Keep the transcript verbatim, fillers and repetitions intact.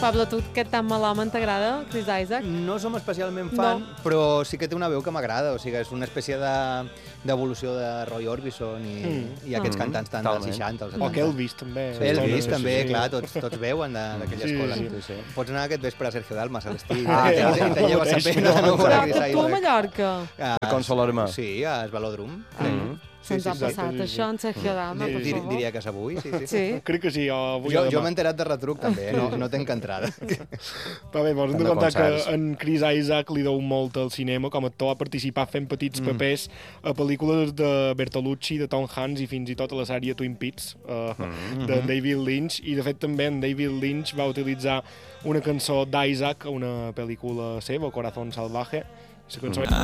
Pablo, tu aquest tan mal home t'agrada, Chris Isaac? No som especialment fan, no. però sí que té una veu que m'agrada, o sigui, és una espècie de d'evolució de Roy Orbison i, mm. i aquests mm. cantants tant dels seixanta, els setanta. O que Elvis, també. Sí, Elvis, també, sí. clar, tots, tots veuen d'aquella sí, escola. Sí, sí, sí. Pots anar aquest vespre a Sergio Dalmas, a l'estiu, ah, i te, te lleves a pena de nou veure Chris Isaac. Tu a Mallorca? A Consolar-me. Sí, a Esvalodrum. Ah. Mm. Se'ns sí, sí, ha passat sí, això en Sergio Dalma, per favor. Diria que és avui, sí, sí. sí. Crec que sí, o avui jo, o demà. Jo m'he enterat de retruc, també, no, no tenc entrada. Però bé, vos hem de contar que en Chris Isaac li deu molt al cinema, com a actor ha participat fent petits mm. papers a pel·lícules de Bertolucci, de Tom Hanks i fins i tot a la sèrie Twin Peaks uh, mm. de David Lynch, i de fet també en David Lynch va utilitzar una cançó d'Isaac a una pel·lícula seva, Corazón Salvaje. La cançó...